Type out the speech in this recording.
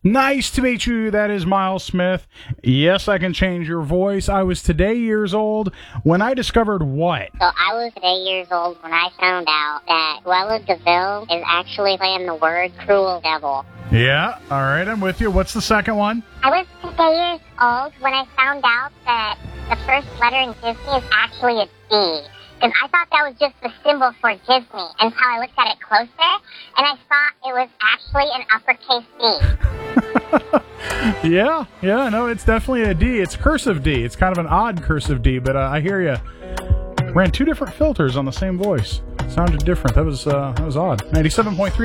Nice to meet you. That is Miles Smith. Yes, I can change your voice. I was today years old when I discovered what? So I was today years old when I found out that Cruella de Vil is actually playing the word cruel devil. Yeah, all right, I'm with you. What's the second one? I was today years old when I found out that the first letter in Disney is actually a D. Because I thought that was just the symbol for Disney until I looked at it closer, and I thought it was actually an uppercase D. Yeah, no, it's definitely a D. It's cursive D. It's kind of an odd cursive D, but I hear you. Ran two different filters on the same voice. Sounded different. That was odd. 97.3